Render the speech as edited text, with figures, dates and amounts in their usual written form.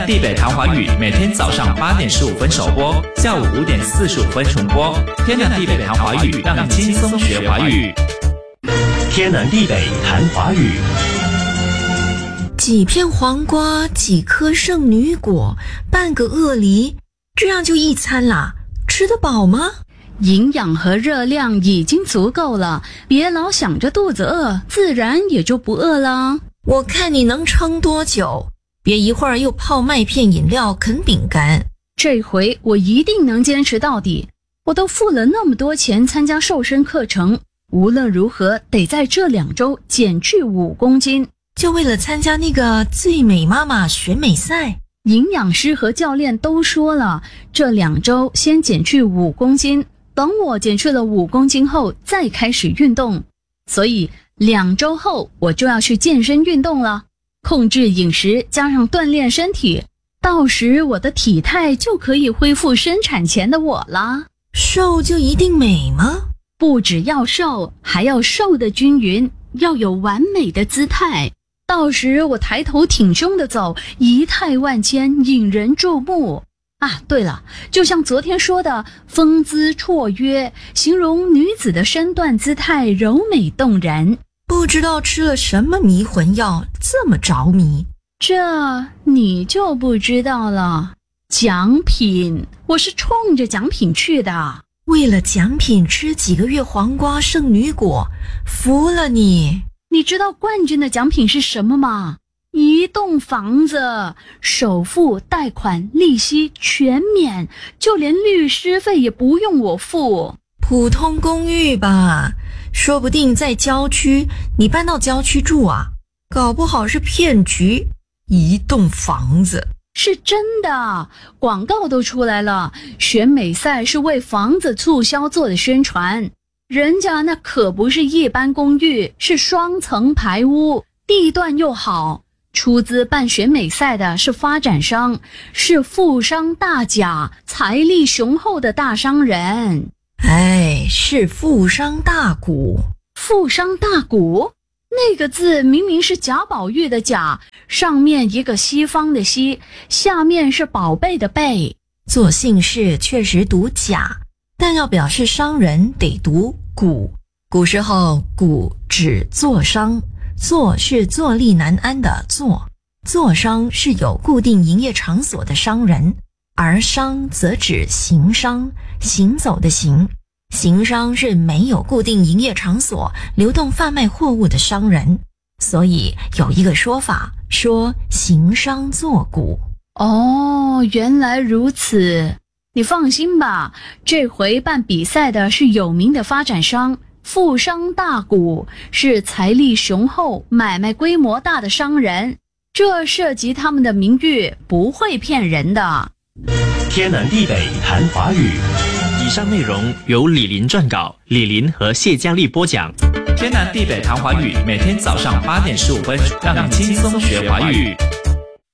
地北谈华语每天早上8点15分首播，下午5点45分重播。天南地北谈华语，让你轻松学华语。 天南地北谈华语。 几片黄瓜，几颗圣女果，半个鳄梨，这样就一餐啦？吃得饱吗？ 营养和热量已经足够了，别老想着肚子饿，自然也就不饿了。 我看你能撑多久？别一会儿又泡麦片饮料啃饼干。 这回我一定能坚持到底。我都付了那么多钱参加瘦身课程，无论如何得在这2周减去5公斤， 就为了参加那个最美妈妈选美赛。 营养师和教练都说了，这2周先减去5公斤，等我减去了5公斤后再开始运动。所以2周后我就要去健身运动了，控制饮食加上锻炼身体，到时我的体态就可以恢复生产前的我了。 瘦就一定美吗？ 不只要瘦，还要瘦得均匀，要有完美的姿态。到时我抬头挺胸的走，仪态万千，引人注目。啊，对了，就像昨天说的，风姿绰约，形容女子的身段姿态柔美动人。 不知道吃了什么迷魂药，这么着迷。 这你就不知道了。奖品，我是冲着奖品去的。 为了奖品吃几个月黄瓜圣女果，服了你。 你知道冠军的奖品是什么吗？一栋房子，首付、贷款、利息全免，就连律师费也不用我付。 普通公寓吧，说不定在郊区，你搬到郊区住啊，搞不好是骗局。一栋房子是真的，广告都出来了，选美赛是为房子促销做的宣传。人家那可不是一般公寓，是双层排屋，地段又好。出资办选美赛的是发展商，是富商大贾，财力雄厚的大商人。 哎，是富商大贾。 富商大贾？那个字明明是贾宝玉的贾，上面一个西方的西，下面是宝贝的贝。 做姓氏确实读贾，但要表示商人得读贾。古时候贾指做商，做是坐立难安的做，做商是有固定营业场所的商人，而商则指行商，行走的行。行商是没有固定营业场所，流动贩卖货物的商人，所以有一个说法，说行商作贾。 哦，原来如此。你放心吧，这回办比赛的是有名的发展商，富商大贾，是财力雄厚、买卖规模大的商人，这涉及他们的名誉，不会骗人的。 天南地北谈华语。 以上内容由李林撰稿，李林和谢佳丽播讲。天南地北谈华语，每天早上8点15分，让你轻松学华语。